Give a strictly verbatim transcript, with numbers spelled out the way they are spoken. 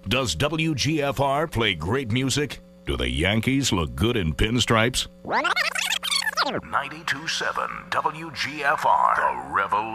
Does W G F R play great music? Do the Yankees look good in pinstripes? ninety-two point seven W G F R, The Revolution.